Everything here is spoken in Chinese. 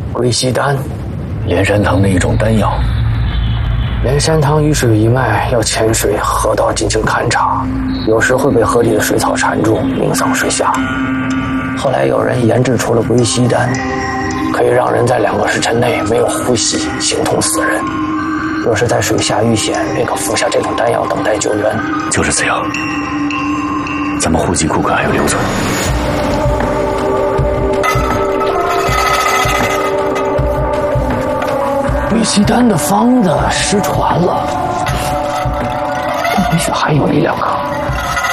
归西丹， 连山堂的一种丹药。 连山堂雨水一脉要潜水河道进行勘察，有时会被河里的水草缠住，命丧水下。后来有人研制出了归西丹，可以让人在2个时辰内没有呼吸，形同死人。若是在水下遇险，便可服下这种丹药等待救援。 就是这样，咱们户籍库可还有留存。 归西丹的方子失传了，但也许还有1、2个。